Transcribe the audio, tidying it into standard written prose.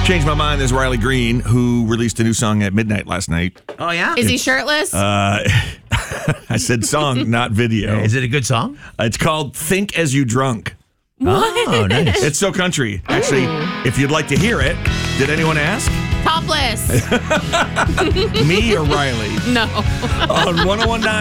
Changed my mind. There's Riley Green, who released a new song at midnight last night. Oh, yeah? Is he shirtless? I said song, not video. Is it a good song? It's called Think As You Drunk. What? Oh, nice. It's so country. Actually, if you'd like to hear it, did anyone ask? Topless. Me or Riley? No. On 101.9